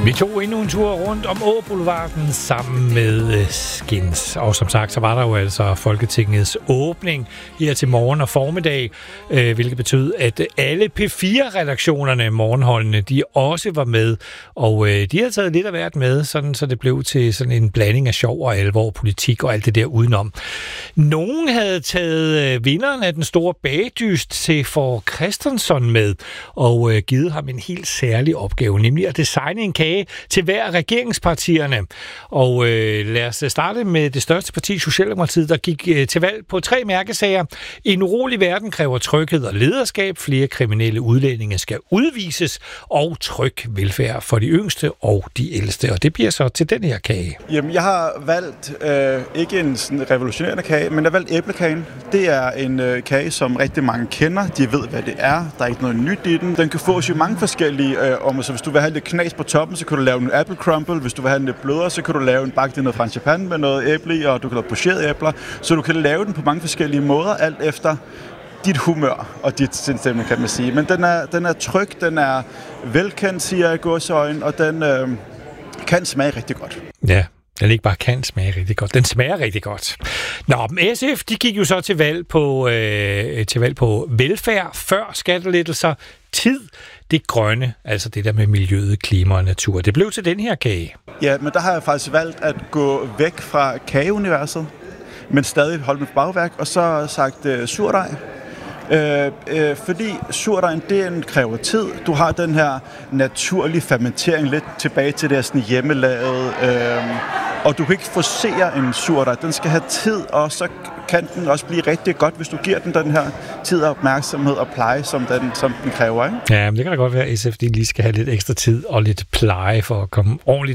Vi tog endnu en tur rundt om Åboulevarden sammen med Skins. Og som sagt, så var der jo altså Folketingets åbning her til morgen og formiddag, hvilket betød, at alle P4-redaktionerne, morgenholdene, de også var med. Og de havde taget lidt af hvert med, sådan, så det blev til sådan en blanding af sjov og alvor, politik og alt det der udenom. Nogen havde taget vinderen af den store bagdyst til for Christensen med, og givet ham en helt særlig opgave, nemlig at designe en kage til hver af regeringspartierne. Og lad os starte med det største parti, Socialdemokratiet, der gik til valg på 3 mærkesager. En urolig verden kræver tryghed og lederskab, flere kriminelle udlændinge skal udvises, og tryg velfærd for de yngste og de ældste. Og det bliver så til den her kage. Jamen, jeg har valgt ikke en sådan revolutionerende kage, men jeg har valgt æblekagen. Det er en kage, som rigtig mange kender. De ved, hvad det er. Der er ikke noget nyt i den. Den kan fås i mange forskellige så hvis du vil have lidt knas på toppen, så kan du lave en apple crumble. Hvis du vil have den lidt blødere, så kan du lave en bakke noget frangipan med noget æble i, og du kan lave pocherede æbler. Så du kan lave den på mange forskellige måder, alt efter dit humør og dit sindstemning, kan man sige. Men den er tryg, den er velkendt, siger jeg i gåseøjne, og den kan smage rigtig godt. Ja. Den ikke bare kan smage rigtig godt, den smager rigtig godt. Nå, SF, de gik jo så til valg på velfærd før skattelettelser, tid, det grønne, altså det der med miljøet, klima og natur. Det blev til den her kage. Ja, men der har jeg faktisk valgt at gå væk fra kageuniverset, men stadig holde mit bagværk, og så sagt surdej. Fordi surdejen, det kræver tid. Du har den her naturlige fermentering lidt tilbage til det sådan hjemmelavet, og du kan ikke forcere en surdej. Den skal have tid, og så kan den også blive rigtig godt, hvis du giver den her tid og opmærksomhed og pleje, som den kræver, ikke? Ja, men det kan da godt være, at SF lige skal have lidt ekstra tid og lidt pleje for at komme ordentligt